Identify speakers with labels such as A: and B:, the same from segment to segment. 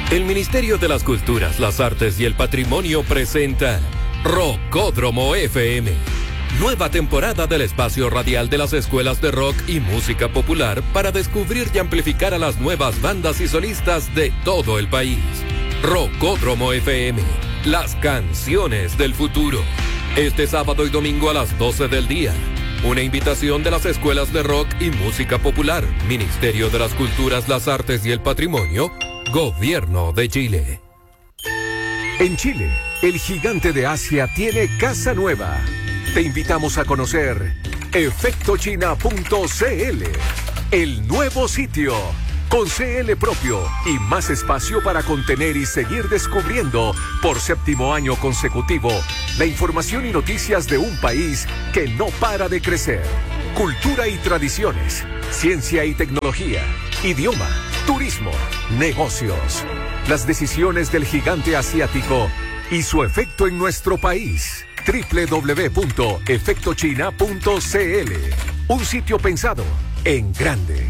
A: El Ministerio de las Culturas, las Artes y el Patrimonio presenta Rockódromo FM. Nueva temporada del espacio radial de las escuelas de rock y música popular para descubrir y amplificar a las nuevas bandas y solistas de todo el país. Rockódromo FM, las canciones del futuro. Este sábado y domingo a las 12 del día. Una invitación de las escuelas de rock y música popular, Ministerio de las Culturas, las Artes y el Patrimonio, Gobierno de Chile.
B: En Chile, el gigante de Asia tiene casa nueva. Te invitamos a conocer efectochina.cl, el nuevo sitio, con CL propio y más espacio para contener y seguir descubriendo por 7º año consecutivo la información y noticias de un país que no para de crecer. Cultura y tradiciones, ciencia y tecnología, idioma, turismo, negocios. Las decisiones del gigante asiático y su efecto en nuestro país. www.efectochina.cl, un sitio pensado en grande.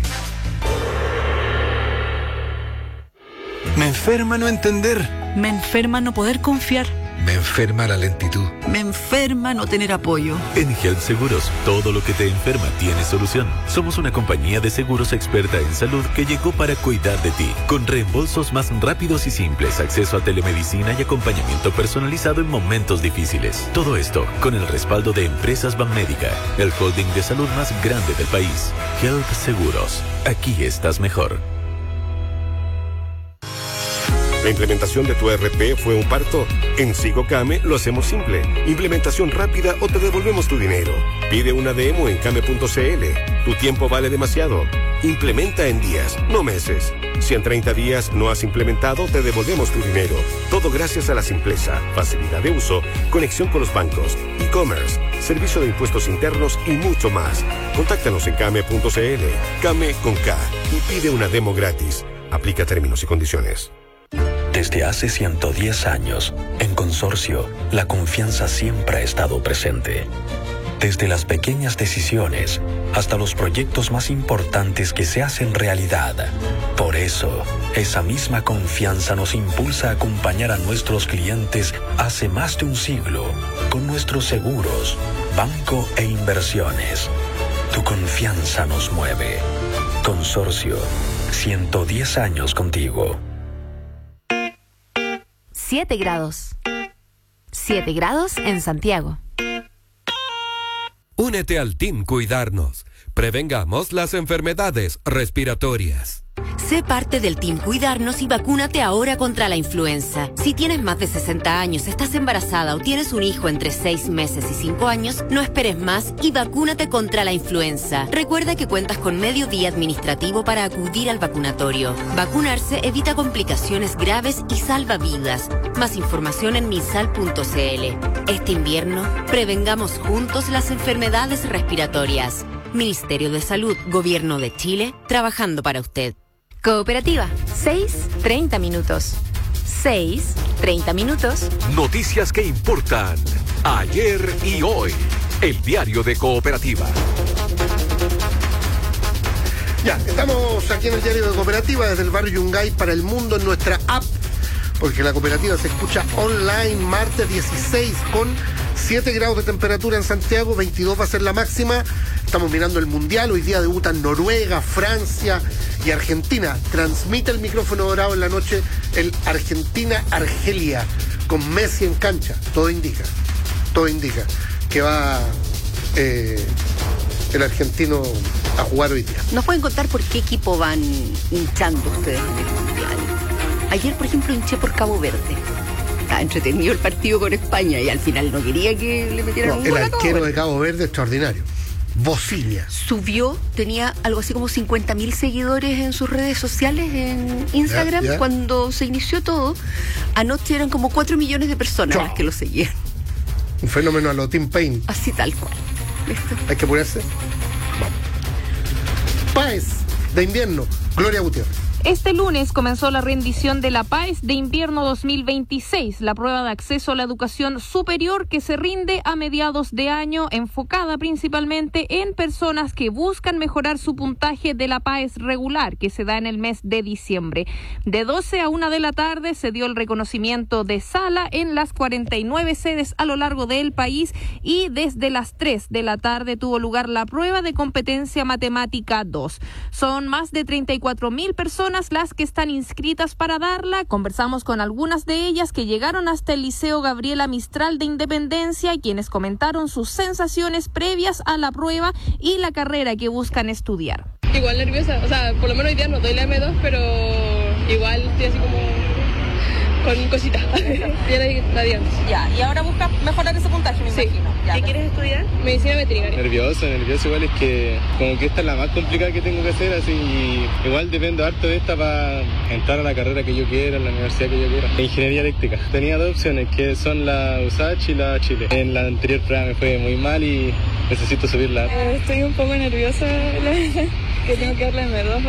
C: Me enferma no entender.
D: Me enferma no poder confiar.
C: Me enferma la lentitud.
D: Me enferma no tener apoyo.
E: En Health Seguros, todo lo que te enferma tiene solución. Somos una compañía de seguros experta en salud que llegó para cuidar de ti, con reembolsos más rápidos y simples, acceso a telemedicina y acompañamiento personalizado en momentos difíciles. Todo esto con el respaldo de Empresas Banmédica, el holding de salud más grande del país. Health Seguros, aquí estás mejor.
F: ¿La implementación de tu ERP fue un parto? En SigoCame lo hacemos simple. Implementación rápida o te devolvemos tu dinero. Pide una demo en came.cl. Tu tiempo vale demasiado. Implementa en días, no meses. Si en 30 días no has implementado, te devolvemos tu dinero. Todo gracias a la simpleza, facilidad de uso, conexión con los bancos, e-commerce, servicio de impuestos internos y mucho más. Contáctanos en came.cl. Came con K y pide una demo gratis. Aplica términos y condiciones.
G: Desde hace 110 años, en Consorcio, la confianza siempre ha estado presente. Desde las pequeñas decisiones hasta los proyectos más importantes que se hacen realidad. Por eso, esa misma confianza nos impulsa a acompañar a nuestros clientes hace más de un siglo con nuestros seguros, banco e inversiones. Tu confianza nos mueve. Consorcio, 110 años contigo.
H: 7 grados. 7 grados en Santiago.
A: Únete al Team Cuidarnos. Prevengamos las enfermedades respiratorias.
I: Sé parte del Team Cuidarnos y vacúnate ahora contra la influenza. Si tienes más de 60 años, estás embarazada o tienes un hijo entre 6 meses y 5 años, no esperes más y vacúnate contra la influenza. Recuerda que cuentas con medio día administrativo para acudir al vacunatorio. Vacunarse evita complicaciones graves y salva vidas. Más información en minsal.cl. Este invierno, prevengamos juntos las enfermedades respiratorias. Ministerio de Salud, Gobierno de Chile, trabajando para usted.
H: Cooperativa, 6:30 minutos. 6:30 minutos.
B: Noticias que importan ayer y hoy. El diario de Cooperativa.
J: Ya, estamos aquí en el diario de Cooperativa desde el barrio Yungay para el mundo en nuestra app, porque la cooperativa se escucha online martes 16 con 7 grados de temperatura en Santiago, 22 va a ser la máxima. Estamos mirando el Mundial, hoy día debutan Noruega, Francia y Argentina. Transmite el micrófono dorado en la noche el Argentina-Argelia, con Messi en cancha. Todo indica que va el argentino a jugar hoy día.
K: ¿Nos pueden contar por qué equipo van hinchando ustedes en el Mundial? Ayer, por ejemplo, hinché por Cabo Verde. Estaba entretenido el partido con España y al final no quería que le metieran un gol.
J: El arquero de Cabo Verde extraordinario. Bocilla.
K: Subió, tenía algo así como 50.000 seguidores en sus redes sociales, en Instagram, ya. Cuando se inició todo. Anoche eran como 4 millones de personas las que lo seguían.
J: Un fenómeno a lo Tim Payne.
K: Así tal cual.
J: ¿Listo? Hay que apurarse. Vamos. Páez de invierno, Gloria Gutiérrez.
L: Este lunes comenzó la rendición de la PAES de invierno 2026, la prueba de acceso a la educación superior que se rinde a mediados de año, enfocada principalmente en personas que buscan mejorar su puntaje de la PAES regular, que se da en el mes de diciembre. De 12 a 1 de la tarde se dio el reconocimiento de sala en las 49 sedes a lo largo del país y desde las 3 de la tarde tuvo lugar la prueba de competencia matemática 2. Son más de 34.000 personas las que están inscritas para darla. Conversamos con algunas de ellas que llegaron hasta el Liceo Gabriela Mistral de Independencia, quienes comentaron sus sensaciones previas a la prueba y la carrera que buscan estudiar.
M: Igual nerviosa, o sea, por lo menos hoy día no doy la M2, pero igual estoy así como con cositas. Ya la di antes.
L: Ya, y ahora buscas mejorar ese puntaje, me imagino. Ya,
M: ¿qué quieres estudiar? Medicina veterinaria.
N: Nervioso igual, es que como que esta es la más complicada que tengo que hacer, así, y igual dependo harto de esta para entrar a la carrera que yo quiera, en la universidad que yo quiera. Ingeniería eléctrica. Tenía dos opciones, que son la USACH y la Chile. En la anterior prueba me fue muy mal y necesito subirla.
M: Estoy un poco nerviosa, la verdad, que tengo que darle M2.